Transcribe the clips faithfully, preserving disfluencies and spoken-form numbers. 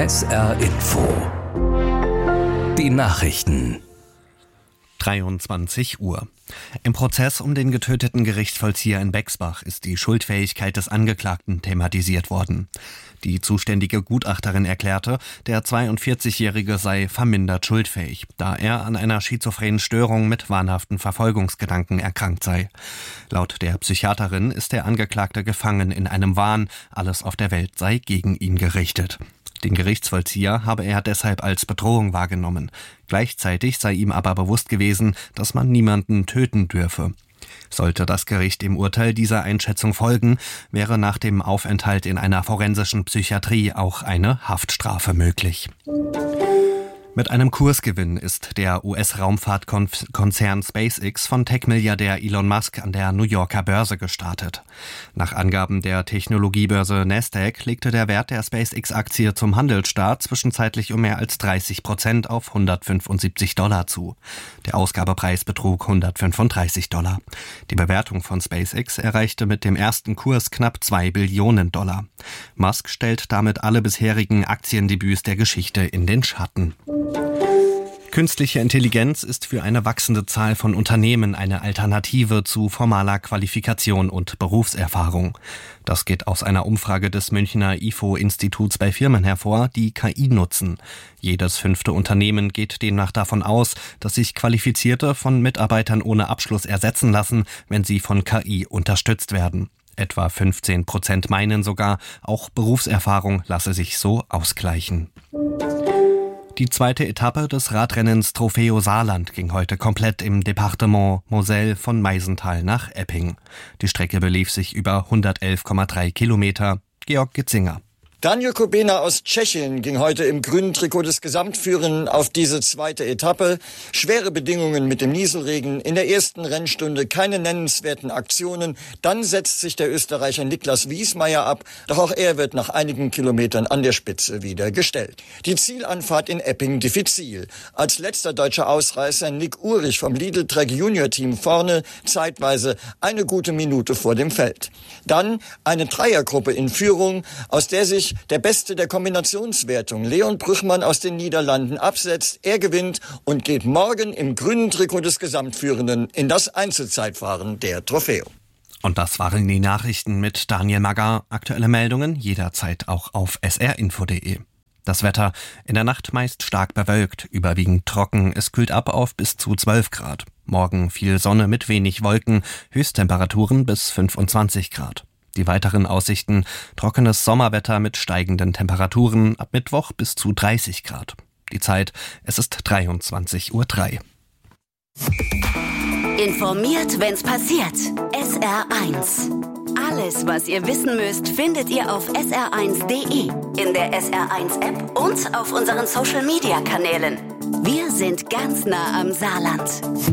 S R Info. Die Nachrichten. dreiundzwanzig Uhr. Im Prozess um den getöteten Gerichtsvollzieher in Bexbach ist die Schuldfähigkeit des Angeklagten thematisiert worden. Die zuständige Gutachterin erklärte, der zweiundvierzigjährige sei vermindert schuldfähig, da er an einer schizophrenen Störung mit wahnhaften Verfolgungsgedanken erkrankt sei. Laut der Psychiaterin ist der Angeklagte gefangen in einem Wahn, alles auf der Welt sei gegen ihn gerichtet. Den Gerichtsvollzieher habe er deshalb als Bedrohung wahrgenommen. Gleichzeitig sei ihm aber bewusst gewesen, dass man niemanden töten dürfe. Sollte das Gericht im Urteil dieser Einschätzung folgen, wäre nach dem Aufenthalt in einer forensischen Psychiatrie auch eine Haftstrafe möglich. Mit einem Kursgewinn ist der U S-Raumfahrtkonzern SpaceX von Tech-Milliardär Elon Musk an der New Yorker Börse gestartet. Nach Angaben der Technologiebörse Nasdaq legte der Wert der SpaceX-Aktie zum Handelsstart zwischenzeitlich um mehr als dreißig Prozent auf hundertfünfundsiebzig Dollar zu. Der Ausgabepreis betrug hundertfünfunddreißig Dollar. Die Bewertung von SpaceX erreichte mit dem ersten Kurs knapp zwei Billionen Dollar. Musk stellt damit alle bisherigen Aktiendebüts der Geschichte in den Schatten. Künstliche Intelligenz ist für eine wachsende Zahl von Unternehmen eine Alternative zu formaler Qualifikation und Berufserfahrung. Das geht aus einer Umfrage des Münchner I F O-Instituts bei Firmen hervor, die K I nutzen. Jedes fünfte Unternehmen geht demnach davon aus, dass sich Qualifizierte von Mitarbeitern ohne Abschluss ersetzen lassen, wenn sie von K I unterstützt werden. Etwa fünfzehn Prozent meinen sogar, auch Berufserfahrung lasse sich so ausgleichen. Die zweite Etappe des Radrennens Trofeo Saarland ging heute komplett im Departement Moselle von Meisenthal nach Epping. Die Strecke belief sich über hundertelf Komma drei Kilometer. Georg Gitzinger. Daniel Kubena aus Tschechien ging heute im grünen Trikot des Gesamtführenden auf diese zweite Etappe. Schwere Bedingungen mit dem Nieselregen, in der ersten Rennstunde keine nennenswerten Aktionen. Dann setzt sich der Österreicher Niklas Wiesmeier ab, doch auch er wird nach einigen Kilometern an der Spitze wieder gestellt. Die Zielanfahrt in Epping diffizil. Als letzter deutscher Ausreißer Nick Uhrich vom Lidl-Trek Junior-Team vorne, zeitweise eine gute Minute vor dem Feld. Dann eine Dreiergruppe in Führung, aus der sich der Beste der Kombinationswertung, Leon Brüchmann aus den Niederlanden, absetzt. Er gewinnt und geht morgen im grünen Trikot des Gesamtführenden in das Einzelzeitfahren der Trofeo. Und das waren die Nachrichten mit Daniel Magger. Aktuelle Meldungen jederzeit auch auf s r info punkt d e. Das Wetter in der Nacht meist stark bewölkt, überwiegend trocken. Es kühlt ab auf bis zu zwölf Grad. Morgen viel Sonne mit wenig Wolken, Höchsttemperaturen bis fünfundzwanzig Grad. Die weiteren Aussichten: trockenes Sommerwetter mit steigenden Temperaturen, ab Mittwoch bis zu dreißig Grad. Die Zeit: es ist dreiundzwanzig Uhr drei. Informiert, wenn's passiert. S R eins. Alles, was ihr wissen müsst, findet ihr auf s r eins punkt d e, in der S R eins App und auf unseren Social-Media-Kanälen. Wir sind ganz nah am Saarland.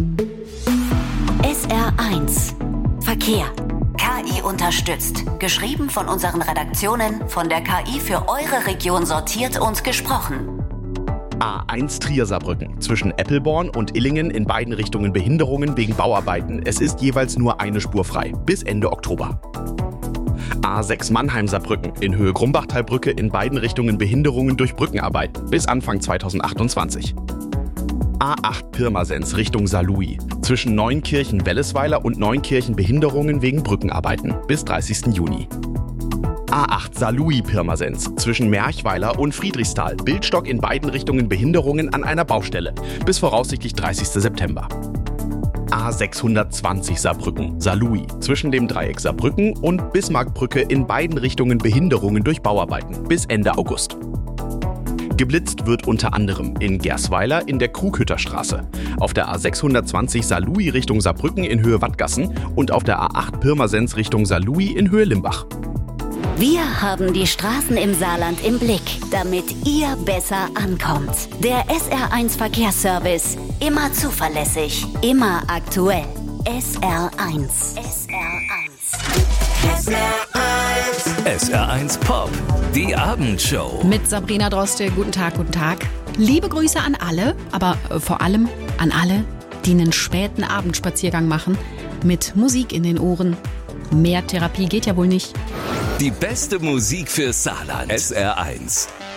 S R eins. Verkehr. K I unterstützt. Geschrieben von unseren Redaktionen, von der K I für eure Region sortiert und gesprochen. A eins Trier-Saarbrücken. Zwischen Eppelborn und Illingen in beiden Richtungen Behinderungen wegen Bauarbeiten. Es ist jeweils nur eine Spur frei. Bis Ende Oktober. A sechs Mannheim-Saarbrücken. In Höhe Grumbachtalbrücke in beiden Richtungen Behinderungen durch Brückenarbeiten. Bis Anfang zweitausendachtundzwanzig. A acht Pirmasens Richtung Saarlouis. Zwischen Neunkirchen-Wellesweiler und Neunkirchen Behinderungen wegen Brückenarbeiten. Bis dreißigsten Juni. A acht Saarlouis-Pirmasens. Zwischen Merchweiler und Friedrichsthal. Bildstock in beiden Richtungen Behinderungen an einer Baustelle. Bis voraussichtlich dreißigsten September. A sechshundertzwanzig Saarbrücken. Saarlouis. Zwischen dem Dreieck Saarbrücken und Bismarckbrücke in beiden Richtungen Behinderungen durch Bauarbeiten. Bis Ende August. Geblitzt wird unter anderem in Gersweiler in der Krughütterstraße, auf der A sechshundertzwanzig Saarlouis Richtung Saarbrücken in Höhe Wattgassen und auf der A acht Pirmasens Richtung Saarlouis in Höhe Limbach. Wir haben die Straßen im Saarland im Blick, damit ihr besser ankommt. Der S R eins Verkehrsservice. Immer zuverlässig, immer aktuell. S R eins. S R eins. S R eins. S R eins Pop. Die Abendshow. Mit Sabrina Droste. Guten Tag, guten Tag. Liebe Grüße an alle, aber vor allem an alle, die einen späten Abendspaziergang machen. Mit Musik in den Ohren. Mehr Therapie geht ja wohl nicht. Die beste Musik für Saarland. S R eins.